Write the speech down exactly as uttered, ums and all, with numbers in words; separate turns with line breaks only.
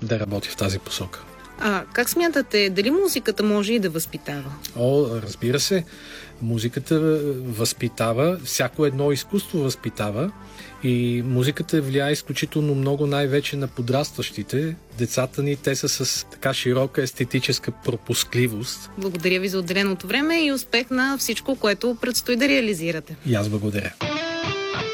да работя в тази посока.
А как смятате, дали музиката може и да възпитава?
О, разбира се, музиката възпитава, всяко едно изкуство възпитава и музиката влияе изключително много най-вече на подрастващите. Децата ни, те са с така широка естетическа пропускливост.
Благодаря ви за отделеното време и успех на всичко, което предстои да реализирате.
И аз благодаря.